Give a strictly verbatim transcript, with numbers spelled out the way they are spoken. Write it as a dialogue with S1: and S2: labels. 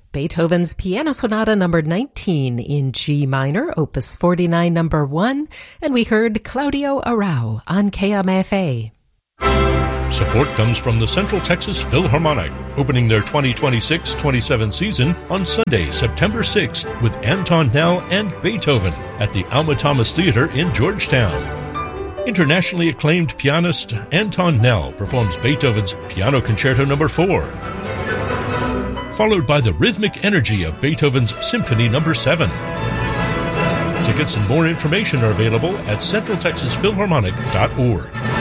S1: Beethoven's Piano Sonata number nineteen in G minor, opus forty-nine number one, and we heard Claudio Arrau on K M F A.
S2: Support comes from the Central Texas Philharmonic, opening their twenty twenty-six twenty-seven season on Sunday, September sixth, with Anton Nell and Beethoven at the Alma Thomas Theater in Georgetown. Internationally acclaimed pianist Anton Nell performs Beethoven's Piano Concerto number four, followed by the rhythmic energy of Beethoven's Symphony number seven. Tickets and more information are available at central texas philharmonic dot org.